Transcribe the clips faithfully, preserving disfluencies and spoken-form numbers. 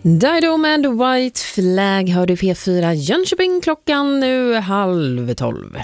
Dido med White Flag hör du P fyra Jönköping, klockan nu halv tolv.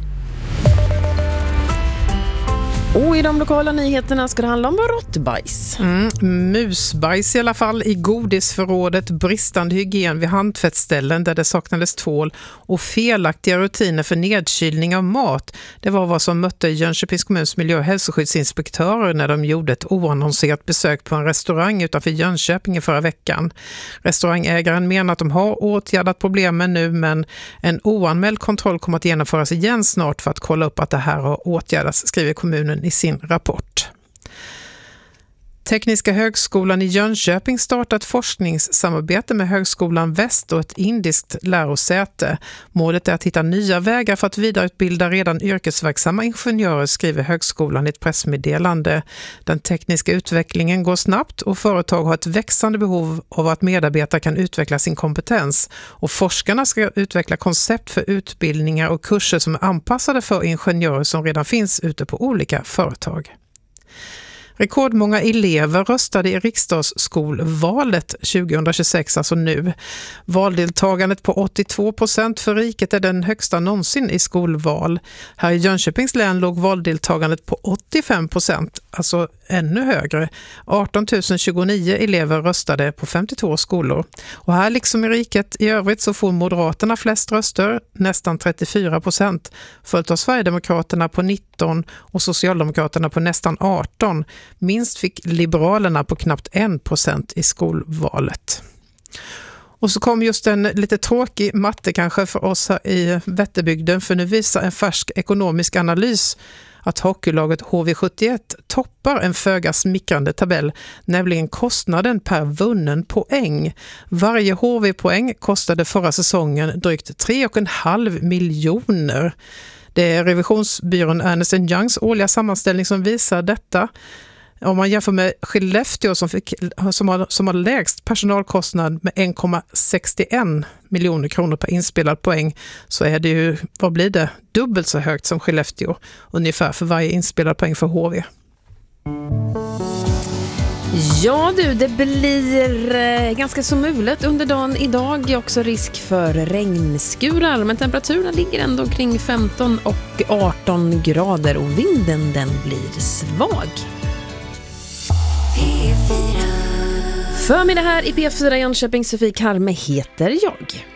Och i de lokala nyheterna ska det handla om råttbajs. Mm, musbajs i alla fall i godisförrådet, bristande hygien vid handtvättställen där det saknades tvål och felaktiga rutiner för nedkylning av mat. Det var vad som mötte Jönköpings kommuns miljö- och hälsoskyddsinspektörer när de gjorde ett oannonserat besök på en restaurang utanför Jönköping i förra veckan. Restaurangägaren menar att de har åtgärdat problemen nu, men en oanmäld kontroll kommer att genomföras igen snart för att kolla upp att det här har åtgärdats, skriver kommunen i sin rapport. Tekniska högskolan i Jönköping startat ett forskningssamarbete med Högskolan Väst och ett indiskt lärosäte. Målet är att hitta nya vägar för att vidareutbilda redan yrkesverksamma ingenjörer, skriver högskolan i ett pressmeddelande. Den tekniska utvecklingen går snabbt och företag har ett växande behov av att medarbetare kan utveckla sin kompetens. Och forskarna ska utveckla koncept för utbildningar och kurser som är anpassade för ingenjörer som redan finns ute på olika företag. Rekordmånga elever röstade i riksdagsskolvalet tjugohundratjugosex, alltså nu. Valdeltagandet på åttiotvå procent för riket är den högsta någonsin i skolval. Här i Jönköpings län låg valdeltagandet på åttiofem procent, alltså ännu högre. arton tusen tjugonio elever röstade på femtiotvå skolor. Och här liksom i riket i övrigt så får Moderaterna flest röster, nästan trettiofyra procent, följt av Sverigedemokraterna på nitton och Socialdemokraterna på nästan arton. Minst fick Liberalerna på knappt en procent i skolvalet. Och så kom just en lite tråkig matte kanske för oss här i Vätterbygden, för nu visar en färsk ekonomisk analys att hockeylaget H V sjuttioett toppar en föga smickrande tabell, nämligen kostnaden per vunnen poäng. Varje H V-poäng kostade förra säsongen drygt tre och en halv miljoner. Det är revisionsbyrån Ernst and Youngs årliga sammanställning som visar detta. Om man jämför med Skellefteå som, fick, som, har, som har lägst personalkostnad med en komma sextioen miljoner kronor per inspelad poäng, så är det ju, vad blir det, dubbelt så högt som Skellefteå ungefär för varje inspelad poäng för H V. Ja du, det blir eh, ganska så mulet under dagen idag. Också risk för regnskurar, men temperaturen ligger ändå kring femton och arton grader och vinden den blir svag. P fyra. För med det här i P fyra Jönköping, Sofie Karme heter jag.